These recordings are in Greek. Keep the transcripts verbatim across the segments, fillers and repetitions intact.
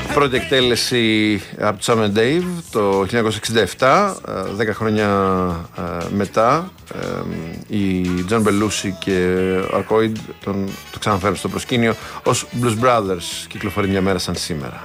Πρώτη εκτέλεση από το Sam and Dave το χίλια εννιακόσια εξήντα επτά, δέκα χρόνια μετά οι John Belushi και ο Arcoid τον, το ξαναφέρουν στο προσκήνιο ως Blues Brothers. Κυκλοφορεί μια μέρα σαν σήμερα.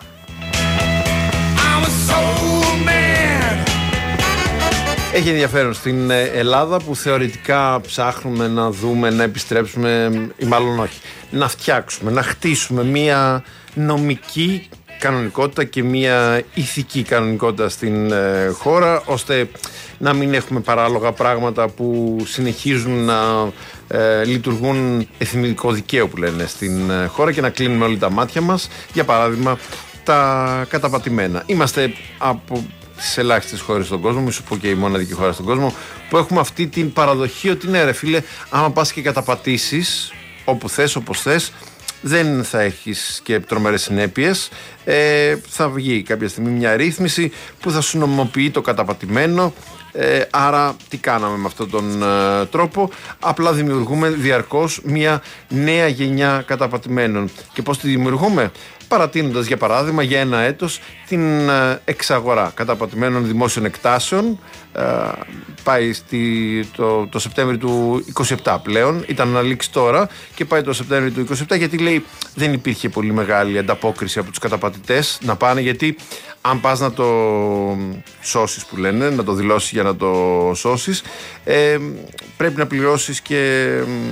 Έχει ενδιαφέρον στην Ελλάδα που θεωρητικά ψάχνουμε να δούμε, να επιστρέψουμε ή μάλλον όχι, να φτιάξουμε, να χτίσουμε μια νομική κανονικότητα και μια ηθική κανονικότητα στην ε, χώρα, ώστε να μην έχουμε παράλογα πράγματα που συνεχίζουν να ε, λειτουργούν εθνικό δικαίο που λένε στην ε, χώρα και να κλείνουμε όλοι τα μάτια μας. Για παράδειγμα, τα καταπατημένα. Είμαστε από τις ελάχιστες χώρες στον κόσμο, μη σου πω και η μοναδική χώρα στον κόσμο, που έχουμε αυτή την παραδοχή ότι ναι ρε φίλε, άμα πας και καταπατήσεις όπου θες, όπως θες, δεν θα έχεις και τρομερές συνέπειες. Ε, θα βγει κάποια στιγμή μια ρύθμιση που θα σου νομιμοποιεί το καταπατημένο. Ε, άρα τι κάναμε με αυτόν τον ε, τρόπο? Απλά δημιουργούμε διαρκώς μια νέα γενιά καταπατημένων. Και πώς τη δημιουργούμε? Παρατείνοντας για παράδειγμα για ένα έτος την ε, εξαγορά καταπατημένων δημόσιων εκτάσεων. ε, πάει στη, το, το Σεπτέμβριο του είκοσι επτά πλέον, ήταν να λήξει τώρα και πάει το Σεπτέμβριο του είκοσι επτά, γιατί λέει δεν υπήρχε πολύ μεγάλη ανταπόκριση από τους καταπατητές να πάνε, γιατί αν πας να το σώσεις που λένε, να το δηλώσεις για να το σώσεις, ε, πρέπει να πληρώσεις και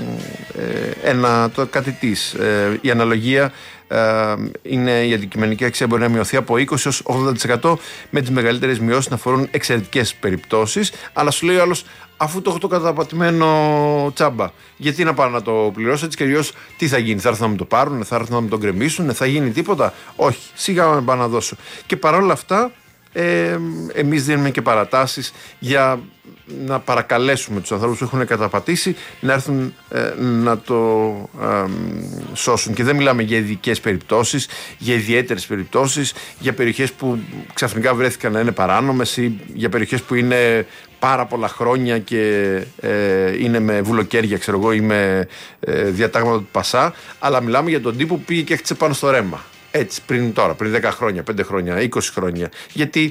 ε, ένα το κάτι της. Ε, η αναλογία ε, είναι η αντικειμενική αξία μπορεί να μειωθεί από είκοσι έως ογδόντα τοις εκατό, με τις μεγαλύτερες μειώσεις να αφορούν εξαιρετικές περιπτώσεις. Αλλά σου λέει ο άλλος, αφού το έχω το καταπατημένο τσάμπα, γιατί να πάω να το πληρώσω? Έτσι και αλλιώς τι θα γίνει? Θα έρθουν να μου το πάρουν, θα έρθουν να μου το γκρεμίσουν, θα γίνει τίποτα? Όχι, σιγά με πάω να δώσω. Και παρόλα αυτά ε, εμείς δίνουμε και παρατάσεις για να παρακαλέσουμε τους ανθρώπους που έχουν καταπατήσει να έρθουν ε, να το ε, σώσουν. Και δεν μιλάμε για ειδικές περιπτώσεις, για ιδιαίτερες περιπτώσεις, για περιοχές που ξαφνικά βρέθηκαν να είναι παράνομες ή για περιοχές που είναι πάρα πολλά χρόνια και ε, είναι με βουλοκαίρια, ξέρω εγώ, ή με ε, διατάγματα του Πασά, αλλά μιλάμε για τον τύπο που πήγε και έχτισε πάνω στο ρέμα. Έτσι, πριν τώρα, πριν δέκα χρόνια, πέντε χρόνια, είκοσι χρόνια. Γιατί